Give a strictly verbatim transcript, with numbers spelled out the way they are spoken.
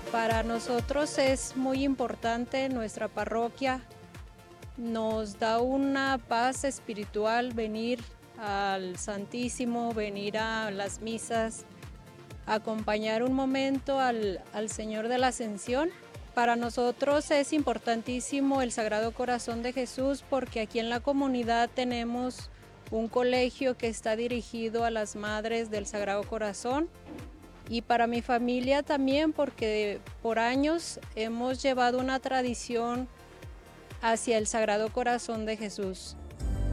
Para nosotros es muy importante nuestra parroquia, nos da una paz espiritual venir al Santísimo, venir a las misas, acompañar un momento al, al Señor de la Ascensión. Para nosotros es importantísimo el Sagrado Corazón de Jesús porque aquí en la comunidad tenemos un colegio que está dirigido a las madres del Sagrado Corazón y para mi familia también porque por años hemos llevado una tradición hacia el Sagrado Corazón de Jesús.